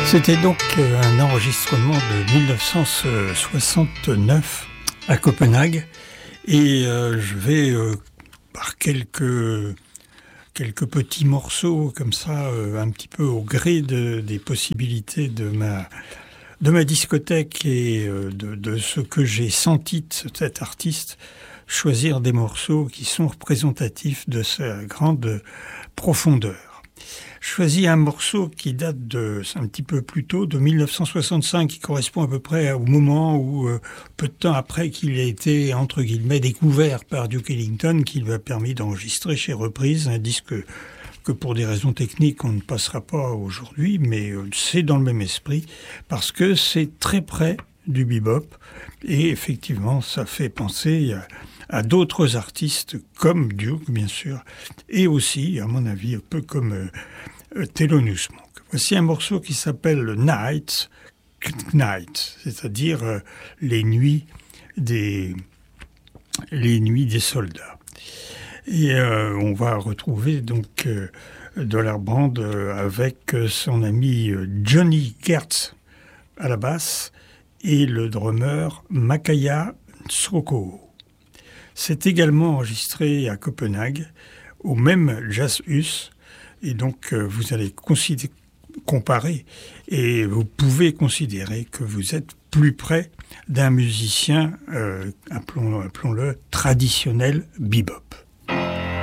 C'était donc un enregistrement de 1969 à Copenhague et je vais par quelques petits morceaux comme ça, un petit peu au gré des possibilités de ma discothèque et de ce que j'ai senti de cet artiste, choisir des morceaux qui sont représentatifs de sa grande profondeur. Je choisis un morceau qui date un petit peu plus tôt, de 1965, qui correspond à peu près au moment où, peu de temps après qu'il ait été, entre guillemets, découvert par Duke Ellington, qui lui a permis d'enregistrer chez Reprise un disque que pour des raisons techniques, on ne passera pas aujourd'hui, mais c'est dans le même esprit, parce que c'est très près du bebop, et effectivement, ça fait penser à d'autres artistes, comme Duke, bien sûr, et aussi, à mon avis, un peu comme Thelonious Monk. Voici un morceau qui s'appelle Night, c'est-à-dire les nuits des soldats. Et on va retrouver donc Dollar Brand avec son ami Johnny Gertz à la basse et le drummer Makaya Sroko. C'est également enregistré à Copenhague, au même Jazz Hus, et donc vous allez comparer et vous pouvez considérer que vous êtes plus près d'un musicien, appelons-le traditionnel bebop.